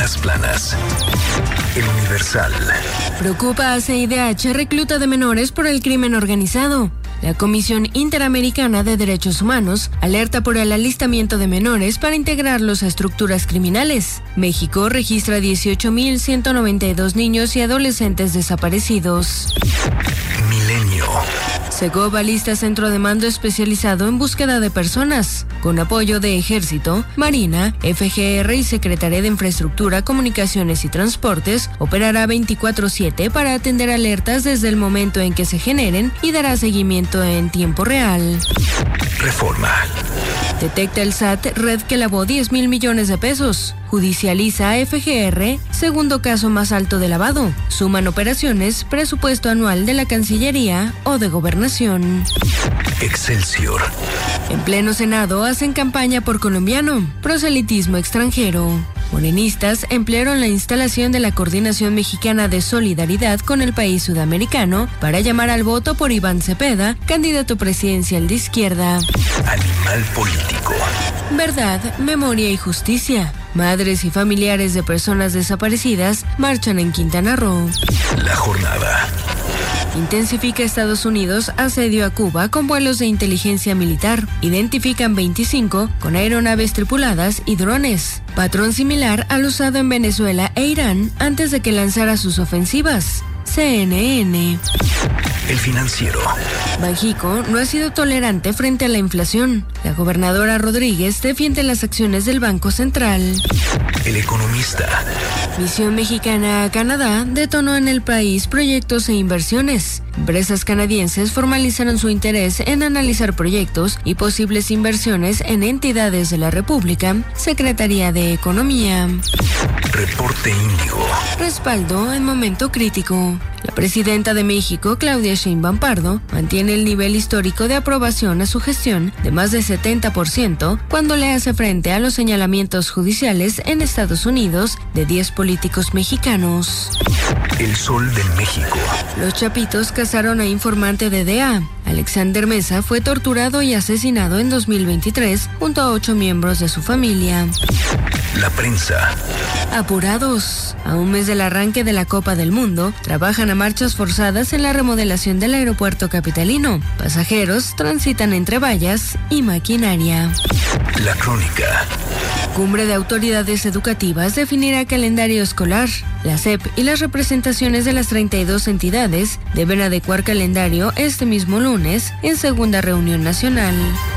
Primeras planas. El Universal. Preocupa a CIDH recluta de menores por el crimen organizado. La Comisión Interamericana de Derechos Humanos alerta por el alistamiento de menores para integrarlos a estructuras criminales. México registra 18.192 niños y adolescentes desaparecidos. Milenio. Segov alista centro de mando especializado en búsqueda de personas. Con apoyo de Ejército, Marina, FGR y Secretaría de Infraestructura, Comunicaciones y Transportes, operará 24/7 para atender alertas desde el momento en que se generen y dará seguimiento en tiempo real. Reforma. Detecta el SAT red que lavó 10,000 millones de pesos. Judicializa a FGR, segundo caso más alto de lavado. Suman operaciones, presupuesto anual de la Cancillería o de Gobernación. Excelsior. En pleno Senado hacen campaña por colombiano, proselitismo extranjero. Morenistas emplearon la instalación de la Coordinación Mexicana de Solidaridad con el país sudamericano para llamar al voto por Iván Cepeda, candidato presidencial de izquierda. Animal político. Verdad, memoria y justicia. Madres y familiares de personas desaparecidas marchan en Quintana Roo. La jornada. Intensifica Estados Unidos asedio a Cuba con vuelos de inteligencia militar. Identifican 25 con aeronaves tripuladas y drones. Patrón similar al usado en Venezuela e Irán antes de que lanzara sus ofensivas. CNN. El Financiero. Banxico no ha sido tolerante frente a la inflación. La gobernadora Rodríguez defiende las acciones del Banco Central. El Economista. Misión mexicana a Canadá detonó en el país proyectos e inversiones. Empresas canadienses formalizaron su interés en analizar proyectos y posibles inversiones en entidades de la República. Secretaría de Economía. Reporte Índigo. Respaldo en momento crítico. La presidenta de México, Claudia Sheinbaum Pardo, mantiene el nivel histórico de aprobación a su gestión de más de 70% cuando le hace frente a los señalamientos judiciales en Estados Unidos de 10 políticos mexicanos. El Sol de México. Los Chapitos cazaron a informante de DEA. Alexander Mesa fue torturado y asesinado en 2023 junto a 8 miembros de su familia. La Prensa. Apurados. A un mes del arranque de la Copa del Mundo, trabajan a marchas forzadas en la remodelación del aeropuerto capitalino. Pasajeros transitan entre vallas y maquinaria. La Crónica. Cumbre de autoridades educativas definirá calendario escolar. La SEP y las representaciones de las 32 entidades deben adecuar calendario este mismo lunes en segunda reunión nacional.